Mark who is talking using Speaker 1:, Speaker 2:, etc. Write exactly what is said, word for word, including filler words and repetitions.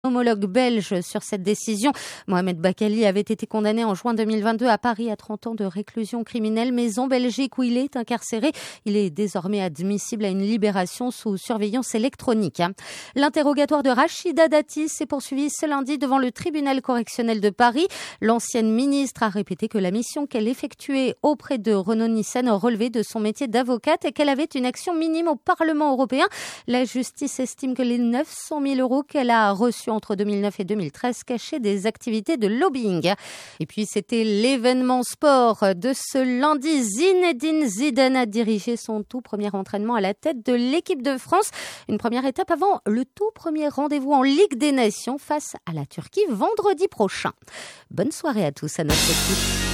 Speaker 1: homologue belge sur cette décision. Mohamed Bakali avait été condamné en juin deux mille vingt-deux à Paris à trente ans de réclusion criminelle, mais en Belgique où il est incarcéré, il est désormais admissible à une libération sous surveillance électronique. L'interrogatoire de Rachida Dati s'est poursuivi ce lundi devant le tribunal correctionnel de Paris. L'ancienne ministre a répété que la mission qu'elle effectuait auprès de Renaud Nyssen relevait de son métier d'avocate et qu'elle avait une action minime au Parlement européen. La justice estime que les neuf cent mille euros qu'elle a reçus entre deux mille neuf et deux mille treize cachaient des activités de lobbying. Et puis c'était l'événement sport de ce lundi. Zinedine Zidane a dirigé son tout premier entraînement à la tête de l'équipe de France. Une première étape avant le tout premier rendez-vous en Ligue des Nations face à la Turquie vendredi prochain. Bonne soirée à tous à notre équipe.